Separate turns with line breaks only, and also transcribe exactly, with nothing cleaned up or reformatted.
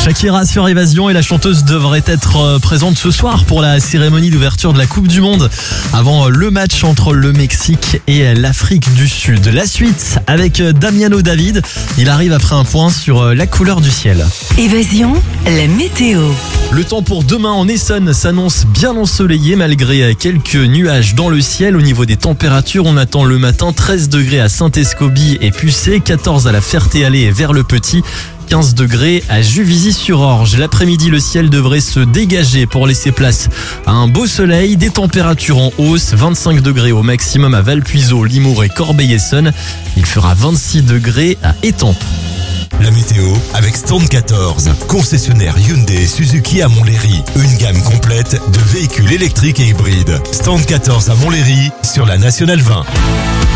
Shakira sur Évasion et la chanteuse devrait être présente ce soir pour la cérémonie d'ouverture de la Coupe du Monde avant le match entre le Mexique et l'Afrique du Sud. La suite avec Damiano David, il arrive après un point sur la couleur du ciel.
Évasion, la météo.
Le temps pour demain en Essonne s'annonce bien ensoleillé malgré quelques nuages dans le ciel. Au niveau des températures, on attend le matin treize degrés à Saint-Escobie et Pucé, quatorze à la Ferté-Alais et vers le Petit, quinze degrés à Juvisy-sur-Orge. L'après-midi, le ciel devrait se dégager pour laisser place à un beau soleil. Des températures en hausse, vingt-cinq degrés au maximum à Valpuiseau, Limours et Corbeil-Essonnes. Il fera vingt-six degrés à Étampes.
La météo avec Stand quatorze, concessionnaire Hyundai et Suzuki à Montlhéry. Une gamme complète de véhicules électriques et hybrides. Stand quatorze à Montlhéry sur la Nationale vingt.